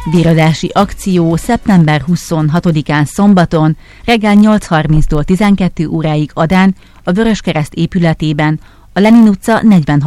Bíradási akció szeptember 26-án szombaton reggel 8:30-tól 12 óráig Adán, a Vöröskereszt épületében, a Lenin utca 46.